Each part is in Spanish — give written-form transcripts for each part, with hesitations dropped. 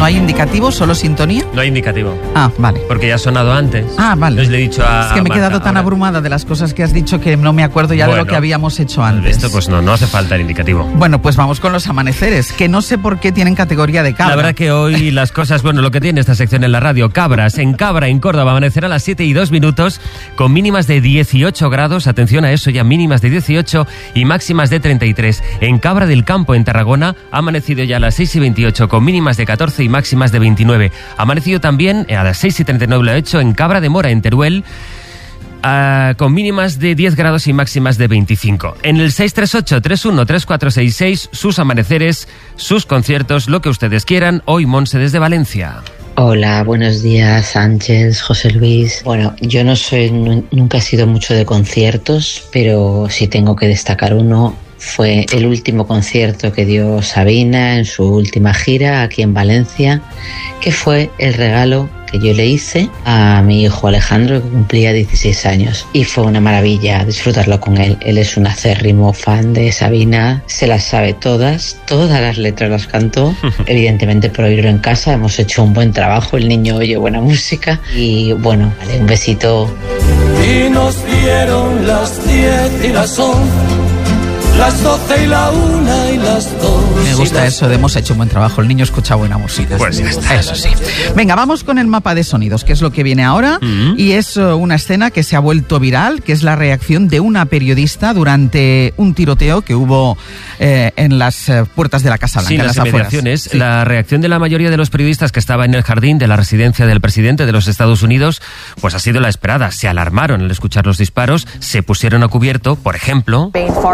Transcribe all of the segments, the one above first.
hay indicativo, solo sintonía? No hay indicativo. Ah, vale. Porque ya ha sonado antes. Ah, vale. Entonces le he dicho a Es que me he Marta, quedado tan ahora, abrumada de las cosas que has dicho que no me acuerdo ya de lo que habíamos hecho antes. Esto pues no hace falta el indicativo. Bueno, pues vamos con los amaneceres, que no sé por qué tienen categoría de cabra. La verdad que hoy las cosas, bueno, lo que tiene esta sección en la radio, cabras. En Cabra, en Córdoba, amanecerá a las 7:02 con mínimas de 18 grados. Atención a eso, ya mínimas de 18 y máximas de 33. En Cabra del Campo, en Tarragona, ha amanecido ya a las 6:28 con mínimas de 14 y máximas de 29. Ha amanecido también a las 6:39 lo ha hecho en Cabra de Mora, en Teruel, con mínimas de 10 grados y máximas de 25. En el 638-313466, sus amaneceres, sus conciertos, lo que ustedes quieran. Hoy Monse desde Valencia. Hola, buenos días, Sánchez, José Luis. Bueno, yo nunca he sido mucho de conciertos, pero si tengo que destacar uno, fue el último concierto que dio Sabina en su última gira aquí en Valencia, que fue el regalo que yo le hice a mi hijo Alejandro, que cumplía 16 años. Y fue una maravilla disfrutarlo con él. Él es un acérrimo fan de Sabina, se las sabe todas las letras las cantó. Evidentemente por oírlo en casa hemos hecho un buen trabajo, el niño oye buena música y bueno, vale, un besito. Y nos dieron las 10 y las 11, las 12 y la 1 y las 2. Me gusta eso de hemos hecho un buen trabajo, el niño escucha buena música. Pues ya está. Eso sí. Venga, vamos con el mapa de sonidos, que es lo que viene ahora, y es una escena que se ha vuelto viral, que es la reacción de una periodista durante un tiroteo que hubo en las puertas de la Casa Blanca, sí, en las inmediaciones. Sí. La reacción de la mayoría de los periodistas que estaba en el jardín de la residencia del presidente de los Estados Unidos, pues ha sido la esperada. Se alarmaron al escuchar los disparos, se pusieron a cubierto, por ejemplo.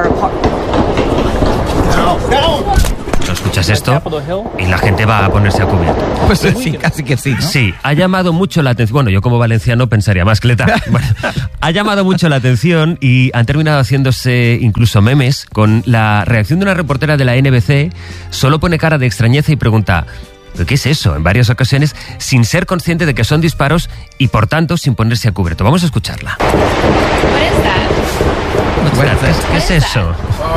No escuchas esto y la gente va a ponerse a cubierto. Pues sí, casi que sí, ¿no? Sí, ha llamado mucho la atención. Bueno, yo como valenciano pensaría más, Cleta. Bueno, ha llamado mucho la atención y han terminado haciéndose incluso memes con la reacción de una reportera de la NBC. Solo pone cara de extrañeza y pregunta: ¿pero qué es eso? En varias ocasiones, sin ser consciente de que son disparos y por tanto sin ponerse a cubierto. Vamos a escucharla. ¿Qué es eso?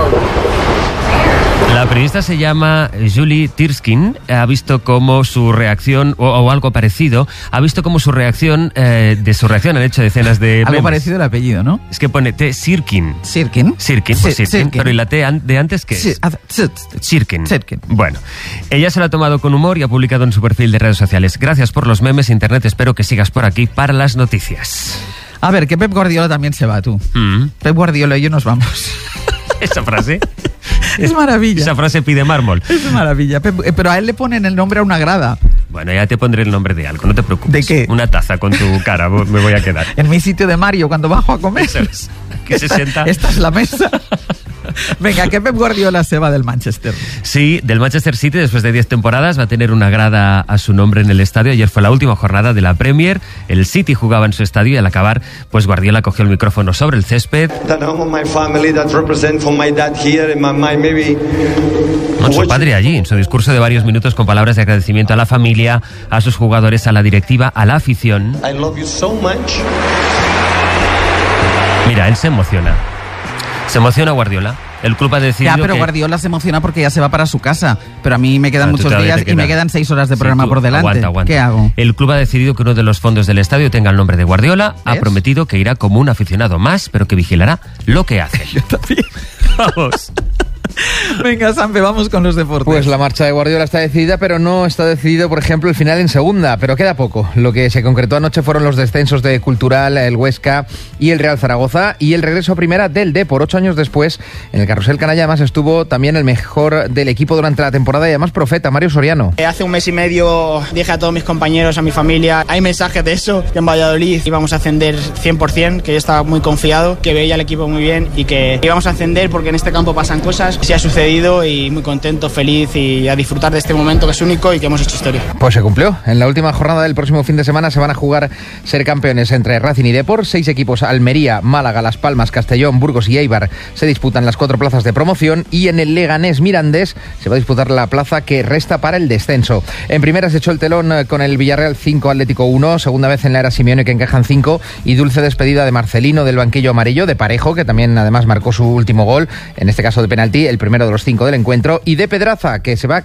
La periodista se llama Julie Tirskin. Ha visto cómo su reacción, o algo parecido, ha visto cómo su reacción, han hecho decenas de algo memes. parecido el apellido, ¿no? Es que pone T. Sirkin. ¿Sirkin? Sirkin, pues Sirkin. Pero ¿y la T de antes qué es? Sirkin. Bueno, ella se lo ha tomado con humor y ha publicado en su perfil de redes sociales: gracias por los memes, Internet, espero que sigas por aquí para las noticias. A ver, que Pep Guardiola también se va, tú. Pep Guardiola y yo nos vamos. Esa frase... Es maravilla. Esa frase pide mármol. Es maravilla. Pero a él le ponen el nombre a una grada. Bueno, ya te pondré el nombre de algo, no te preocupes. ¿De qué? Una taza con tu cara, me voy a quedar. En mi sitio de Mario, cuando bajo a comer. Eso es. Que se sienta. Esta es la mesa. Venga, que Pep Guardiola se va del Manchester. Sí, del Manchester City, después de 10 temporadas, va a tener una grada a su nombre en el estadio. Ayer fue la última jornada de la Premier. El City jugaba en su estadio y al acabar, pues Guardiola cogió el micrófono sobre el césped. Con su padre allí, en su discurso de varios minutos, con palabras de agradecimiento a la familia, a sus jugadores, a la directiva, a la afición. I love you so much. Mira, él se emociona. Se emociona Guardiola. El club ha decidido ya, pero Guardiola se emociona porque ya se va para su casa. Pero a mí me quedan muchos días y me quedan 6 horas de programa por delante. Aguanta. ¿Qué hago? El club ha decidido que uno de los fondos del estadio tenga el nombre de Guardiola. ¿Ves? Ha prometido que irá como un aficionado más, pero que vigilará lo que hace. Yo también. Vamos. Venga, Sampe, vamos con los deportes. Pues la marcha de Guardiola está decidida, pero no está decidido, por ejemplo, el final en segunda, pero queda poco. Lo que se concretó anoche fueron los descensos de Cultural, el Huesca y el Real Zaragoza, y el regreso a primera del Depor 8 años después. En el carrusel canalla además estuvo también el mejor del equipo durante la temporada y además profeta, Mario Soriano. Hace un mes y medio dije a todos mis compañeros, a mi familia, hay mensajes de eso, que en Valladolid íbamos a ascender 100%, que yo estaba muy confiado, que veía al equipo muy bien y que íbamos a ascender porque en este campo pasan cosas. Sí ha sucedido y muy contento, feliz y a disfrutar de este momento que es único y que hemos hecho historia. Pues se cumplió. En la última jornada del próximo fin de semana se van a jugar ser campeones entre Racing y Depor. 6 equipos: Almería, Málaga, Las Palmas, Castellón, Burgos y Eibar se disputan las 4 plazas de promoción, y en el Leganés Mirandés se va a disputar la plaza que resta para el descenso. En primera se echó el telón con el Villarreal 5, Atlético 1, segunda vez en la era Simeone que encajan 5, y dulce despedida de Marcelino del banquillo amarillo, de Parejo, que también además marcó su último gol, en este caso de penalti. El el primero de los 5 del encuentro, y de Pedraza, que se va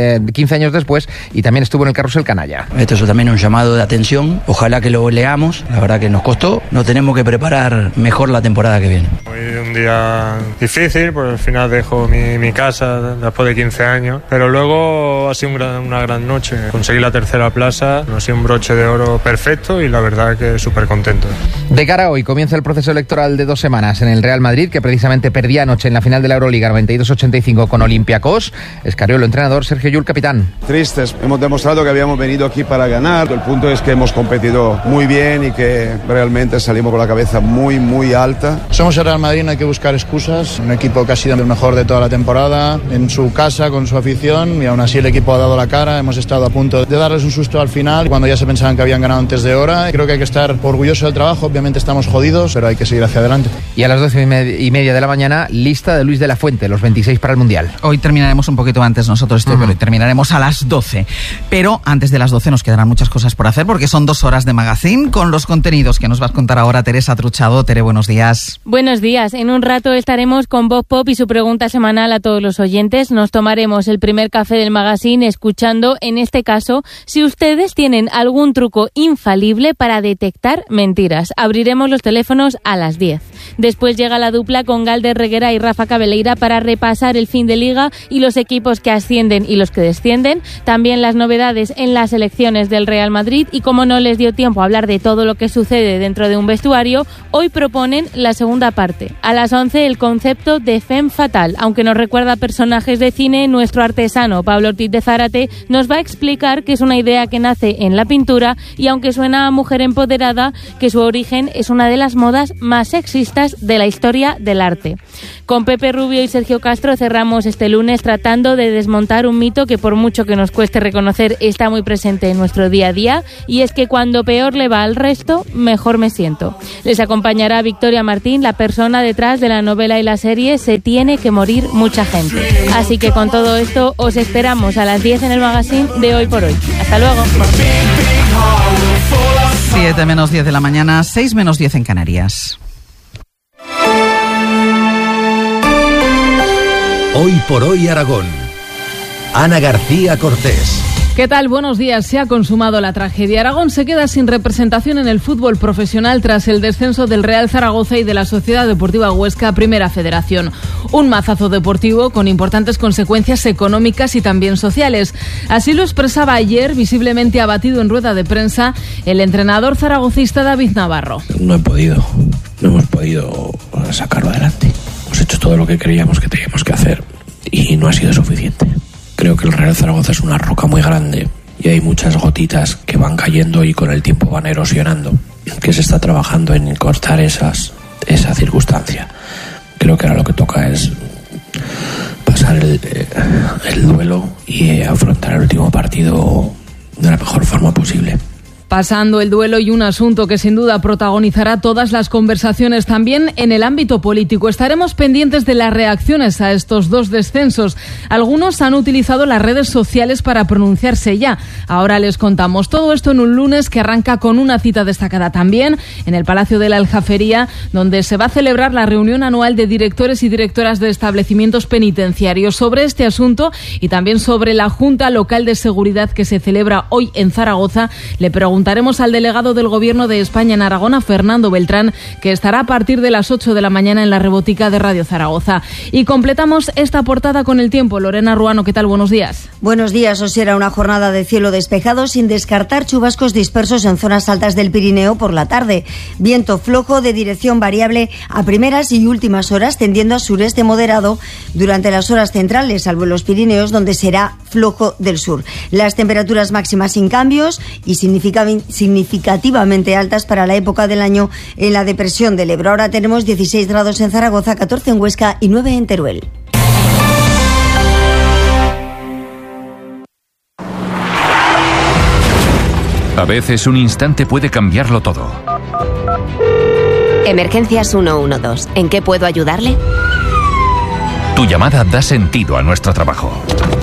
15 años después y también estuvo en el carrusel canalla. Esto es también un llamado de atención, ojalá que lo leamos, la verdad que nos costó, nos tenemos que preparar mejor la temporada que viene. Hoy un día difícil, pues al final dejo mi casa después de 15 años, pero luego ha sido una gran noche. Conseguí la tercera plaza, ha sido un broche de oro perfecto y la verdad que súper contento. De cara a hoy comienza el proceso electoral de 2 semanas en el Real Madrid, que precisamente perdía anoche en la final de la Euroliga 92-85 con Olympiacos. Escariolo, entrenador, Sergio Llull, capitán. Tristes, hemos demostrado que habíamos venido aquí para ganar. El punto es que hemos competido muy bien y que realmente salimos con la cabeza muy alta. Somos el Real Madrid, no hay que buscar excusas. Un equipo que ha sido el mejor de toda la temporada, en su casa, con su afición, y aún así el equipo ha dado la cara. Hemos estado a punto de darles un susto al final, cuando ya se pensaban que habían ganado antes de hora. Creo que hay que estar orgulloso del trabajo, obviamente estamos jodidos, pero hay que seguir hacia adelante. Y a las 12:30 de la mañana, lista de Luis de la Fuente, los 26 para el Mundial. Hoy terminaremos un poquito antes nosotros, pero hoy terminaremos a las 12. Pero antes de las 12 nos quedarán muchas cosas por hacer, porque son 2 horas de magazine con los contenidos que nos vas a contar ahora Teresa Truchado. Tere, buenos días. Buenos días. En un rato estaremos con Bob Pop y su pregunta semanal a todos los oyentes. Nos tomaremos el primer café del magazine escuchando, en este caso, si ustedes tienen algún truco infalible para detectar mentiras. Abriremos los teléfonos a las 10. Después llega la dupla con Galder Reguera y Rafa Cabeleira para repasar el fin de liga y los equipos que ascienden y los que descienden. También las novedades en las elecciones del Real Madrid, y como no les dio tiempo a hablar de todo lo que sucede dentro de un vestuario, hoy proponen la segunda parte. A las 11 el concepto de femme fatale. Aunque nos recuerda a personajes de cine, nuestro artesano Pablo Ortiz de Zárate nos va a explicar que es una idea que nace en la pintura y, aunque suena a mujer empoderada, que su origen es una de las modas más sexistas de la historia del arte. Con Pepe Rubio y Sergio Castro cerramos este lunes tratando de desmontar un mito que, por mucho que nos cueste reconocer, está muy presente en nuestro día a día, y es que cuando peor le va al resto, mejor me siento. Les acompañará Victoria Martín, la persona detrás de la novela y la serie Se tiene que morir mucha gente. Así que con todo esto os esperamos a las 10 en el magazine de Hoy por Hoy. Hasta luego. 7 menos 10 de la mañana, 6 menos 10 en Canarias. Hoy por Hoy Aragón. Ana García Cortés. ¿Qué tal? Buenos días. Se ha consumado la tragedia. Aragón se queda sin representación en el fútbol profesional tras el descenso del Real Zaragoza y de la Sociedad Deportiva Huesca a Primera Federación. Un mazazo deportivo con importantes consecuencias económicas y también sociales. Así lo expresaba ayer, visiblemente abatido en rueda de prensa, el entrenador zaragocista David Navarro. No hemos podido sacarlo adelante. Hemos hecho todo lo que creíamos que teníamos que hacer y no ha sido suficiente. Creo que el Real Zaragoza es una roca muy grande y hay muchas gotitas que van cayendo y con el tiempo van erosionando. Que se está trabajando en cortar esa circunstancia. Creo que ahora lo que toca es pasar el duelo y afrontar el último partido de la mejor forma posible. Pasando el duelo, y un asunto que sin duda protagonizará todas las conversaciones también en el ámbito político. Estaremos pendientes de las reacciones a estos 2 descensos. Algunos han utilizado las redes sociales para pronunciarse ya. Ahora les contamos todo esto en un lunes que arranca con una cita destacada también en el Palacio de la Aljafería, donde se va a celebrar la reunión anual de directores y directoras de establecimientos penitenciarios. Sobre este asunto y también sobre la Junta Local de Seguridad que se celebra hoy en Zaragoza, le preguntaremos al delegado del Gobierno de España en Aragón, a Fernando Beltrán, que estará a partir de las 8 de la mañana en la Rebotica de Radio Zaragoza. Y completamos esta portada con el tiempo. Lorena Ruano, ¿qué tal? Buenos días. Buenos días. Hoy será una jornada de cielo despejado, sin descartar chubascos dispersos en zonas altas del Pirineo por la tarde. Viento flojo de dirección variable a primeras y últimas horas, tendiendo a sureste moderado durante las horas centrales, salvo en los Pirineos, donde será flojo del sur. Las temperaturas máximas sin cambios y significativamente altas para la época del año en la depresión del Ebro. Ahora tenemos 16 grados en Zaragoza, 14 en Huesca y 9 en Teruel. A veces un instante puede cambiarlo todo. Emergencias 112. ¿En qué puedo ayudarle? Tu llamada da sentido a nuestro trabajo.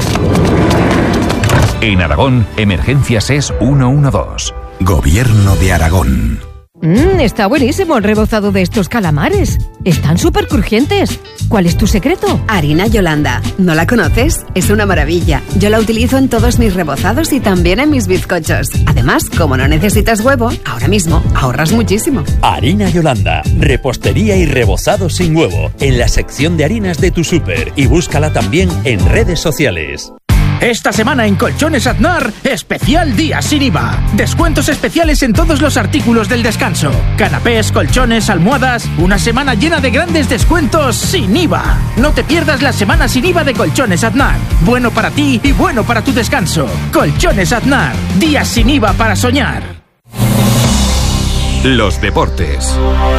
En Aragón, Emergencias es 112. Gobierno de Aragón. Está buenísimo el rebozado de estos calamares. Están súper crujientes. ¿Cuál es tu secreto? Harina Yolanda. ¿No la conoces? Es una maravilla. Yo la utilizo en todos mis rebozados y también en mis bizcochos. Además, como no necesitas huevo, ahora mismo ahorras muchísimo. Harina Yolanda. Repostería y rebozado sin huevo. En la sección de harinas de tu súper. Y búscala también en redes sociales. Esta semana en Colchones Aznar, especial día sin IVA. Descuentos especiales en todos los artículos del descanso. Canapés, colchones, almohadas. Una semana llena de grandes descuentos sin IVA. No te pierdas la semana sin IVA de Colchones Aznar. Bueno para ti y bueno para tu descanso. Colchones Aznar. Días sin IVA para soñar. Los deportes.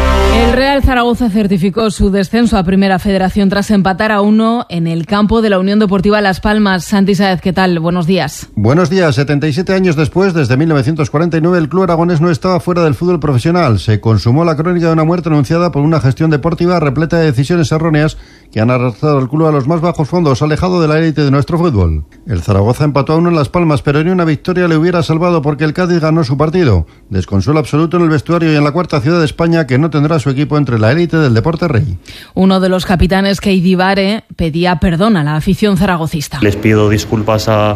El Real Zaragoza certificó su descenso a Primera Federación tras empatar a 1 en el campo de la Unión Deportiva Las Palmas. Santi Sáez, ¿qué tal? Buenos días. Buenos días. 77 años después, desde 1949, el club aragonés no estaba fuera del fútbol profesional. Se consumó la crónica de una muerte anunciada por una gestión deportiva repleta de decisiones erróneas que han arrastrado al club a los más bajos fondos, alejado de la élite de nuestro fútbol. El Zaragoza empató a 1 en Las Palmas, pero ni una victoria le hubiera salvado porque el Cádiz ganó su partido. Desconsuelo absoluto en el vestuario y en la cuarta ciudad de España, que no tendrá su equipo entre la élite del deporte rey. Uno de los capitanes, Keidi Vare, pedía perdón a la afición zaragocista. Les pido disculpas a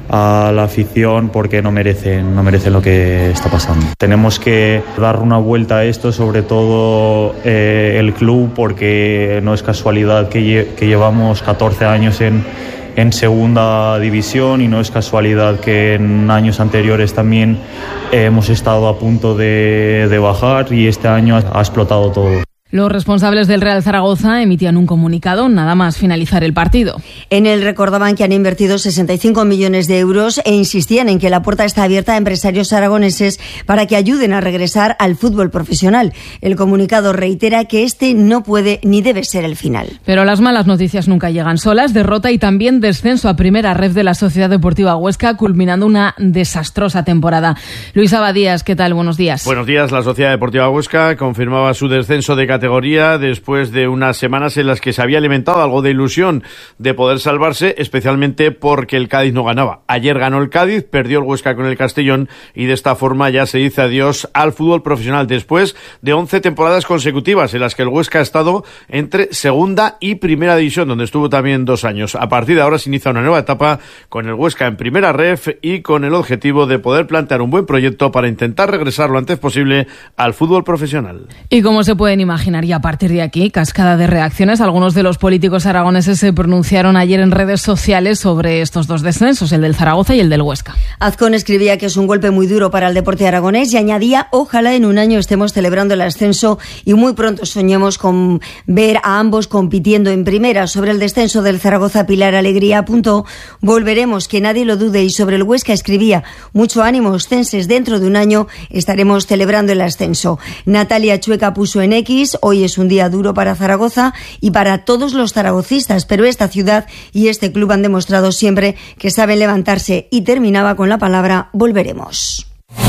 la afición porque no merecen lo que está pasando. Tenemos que dar una vuelta a esto, sobre todo el club, porque no es casualidad que llevamos 14 años en segunda división y no es casualidad que en años anteriores también hemos estado a punto de bajar y este año ha explotado todo. Los responsables del Real Zaragoza emitían un comunicado nada más finalizar el partido. En él recordaban que han invertido 65 millones de euros e insistían en que la puerta está abierta a empresarios aragoneses para que ayuden a regresar al fútbol profesional. El comunicado reitera que este no puede ni debe ser el final. Pero las malas noticias nunca llegan solas. Derrota y también descenso a Primera Ref de la Sociedad Deportiva Huesca, culminando una desastrosa temporada. Luis Abadías, ¿qué tal? Buenos días. Buenos días. La Sociedad Deportiva Huesca confirmaba su descenso de categoría después de unas semanas en las que se había alimentado algo de ilusión de poder salvarse, especialmente porque el Cádiz no ganaba. Ayer ganó el Cádiz, perdió el Huesca con el Castellón y de esta forma ya se dice adiós al fútbol profesional después de 11 temporadas consecutivas en las que el Huesca ha estado entre segunda y primera división, donde estuvo también 2 años. A partir de ahora se inicia una nueva etapa con el Huesca en Primera Ref y con el objetivo de poder plantear un buen proyecto para intentar regresar lo antes posible al fútbol profesional. Y como se pueden imaginar, y a partir de aquí, cascada de reacciones. Algunos de los políticos aragoneses se pronunciaron ayer en redes sociales sobre estos dos descensos, el del Zaragoza y el del Huesca. Azcón escribía que es un golpe muy duro para el deporte aragonés y añadía: ojalá en un año estemos celebrando el ascenso y muy pronto soñemos con ver a ambos compitiendo en primera. Sobre el descenso del Zaragoza, Pilar Alegría apuntó: volveremos, que nadie lo dude. Y sobre el Huesca escribía: mucho ánimo, oscenses, dentro de un año estaremos celebrando el ascenso. Natalia Chueca puso en X: hoy es un día duro para Zaragoza y para todos los zaragocistas, pero esta ciudad y este club han demostrado siempre que saben levantarse. Y terminaba con la palabra volveremos.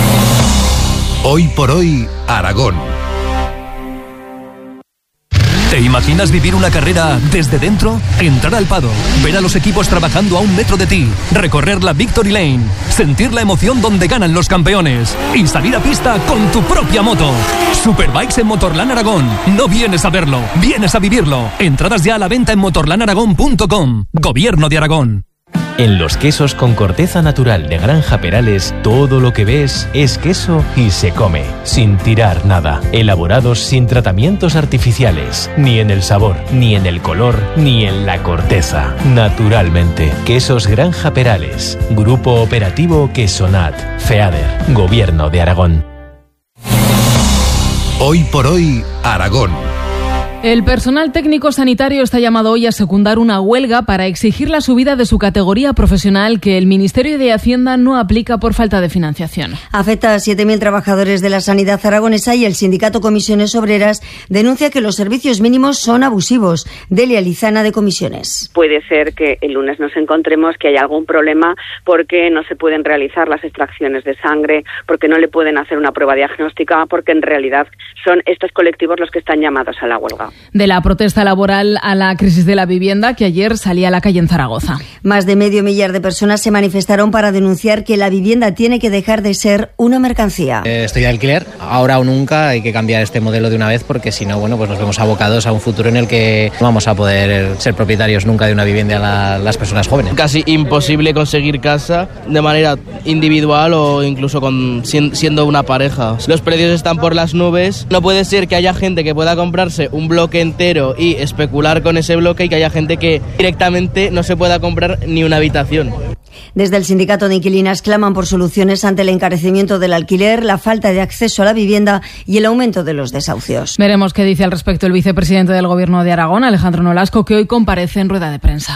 Hoy por hoy, Aragón. ¿Te imaginas vivir una carrera desde dentro? Entrar al paddock, ver a los equipos trabajando a 1 metro de ti, recorrer la Victory Lane, sentir la emoción donde ganan los campeones y salir a pista con tu propia moto. Superbikes en Motorland Aragón. No vienes a verlo, vienes a vivirlo. Entradas ya a la venta en motorlandaragón.com. Gobierno de Aragón. En los quesos con corteza natural de Granja Perales, todo lo que ves es queso y se come, sin tirar nada. Elaborados sin tratamientos artificiales, ni en el sabor, ni en el color, ni en la corteza. Naturalmente, Quesos Granja Perales. Grupo Operativo Quesonat. FEADER. Gobierno de Aragón. Hoy por hoy, Aragón. El personal técnico sanitario está llamado hoy a secundar una huelga para exigir la subida de su categoría profesional que el Ministerio de Hacienda no aplica por falta de financiación. Afecta a 7.000 trabajadores de la sanidad aragonesa y el sindicato Comisiones Obreras denuncia que los servicios mínimos son abusivos. Delia Lizana, de Comisiones. Puede ser que el lunes nos encontremos que hay algún problema porque no se pueden realizar las extracciones de sangre, porque no le pueden hacer una prueba diagnóstica, porque en realidad son estos colectivos los que están llamados a la huelga. De la protesta laboral a la crisis de la vivienda, que ayer salía a la calle en Zaragoza. Más de 500.000 de personas se manifestaron para denunciar que la vivienda tiene que dejar de ser una mercancía. Estoy de alquiler, ahora o nunca hay que cambiar este modelo de una vez, porque si no, bueno, pues nos vemos abocados a un futuro en el que no vamos a poder ser propietarios nunca de una vivienda las personas jóvenes. Casi imposible conseguir casa de manera individual o incluso siendo una pareja. Los precios están por las nubes. No puede ser que haya gente que pueda comprarse un bloque entero y especular con ese bloque y que haya gente que directamente no se pueda comprar ni una habitación. Desde el sindicato de inquilinas claman por soluciones ante el encarecimiento del alquiler, la falta de acceso a la vivienda y el aumento de los desahucios. Veremos qué dice al respecto el vicepresidente del Gobierno de Aragón, Alejandro Nolasco, que hoy comparece en rueda de prensa.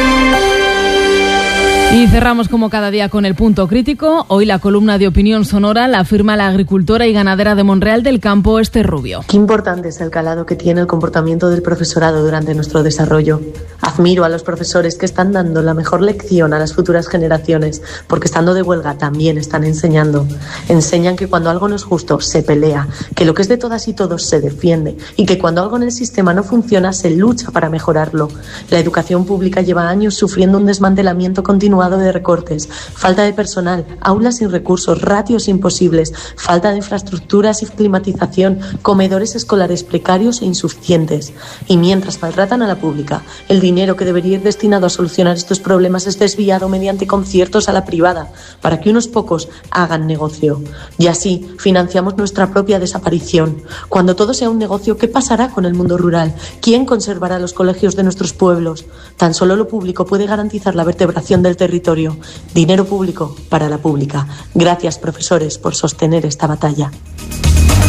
Y cerramos como cada día con el punto crítico. Hoy la columna de opinión sonora la firma la agricultora y ganadera de Monreal del Campo, Esther Rubio. Qué importante es el calado que tiene el comportamiento del profesorado durante nuestro desarrollo. Admiro a los profesores que están dando la mejor lección a las futuras generaciones, porque estando de huelga también están enseñando. Enseñan que cuando algo no es justo se pelea, que lo que es de todas y todos se defiende y que cuando algo en el sistema no funciona se lucha para mejorarlo. La educación pública lleva años sufriendo un desmantelamiento continuado de recortes, falta de personal, aulas sin recursos, ratios imposibles, falta de infraestructuras y climatización, comedores escolares precarios e insuficientes. Y mientras maltratan a la pública, el dinero que debería ir destinado a solucionar estos problemas es desviado mediante conciertos a la privada, para que unos pocos hagan negocio. Y así financiamos nuestra propia desaparición. Cuando todo sea un negocio, ¿qué pasará con el mundo rural? ¿Quién conservará los colegios de nuestros pueblos? Tan solo lo público puede garantizar la vertebración del territorio. Dinero público para la pública. Gracias, profesores, por sostener esta batalla.